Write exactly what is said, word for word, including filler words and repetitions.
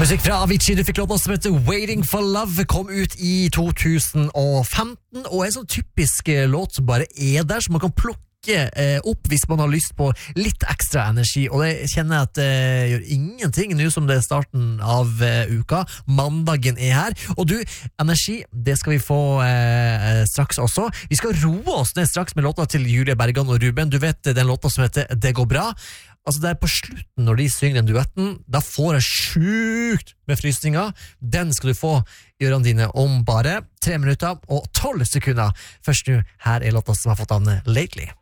Musikk fra Avicii, du fikk låta som heter Waiting for Love, kom ut i to tusen og femten, og er en sånn typisk låt som bare er der, som man kan plukke eh, opp hvis man har lyst på litt ekstra energi, og det kjenner jeg at det eh, gjør ingenting nå som det er starten av eh, uka. Mandagen er her, og du, energi, det skal vi få eh, straks også. Vi skal roe oss ned straks med låta til Julie Bergan og Ruben. Du vet den låta som heter Det går bra. Altså det er på slutten når de synger den duetten, da får jeg sjukt med frysninger. Den skal du få i ørene dine om bare tre minutter og tolv sekunder. Først nå, her er låta som har fått navnet Lately.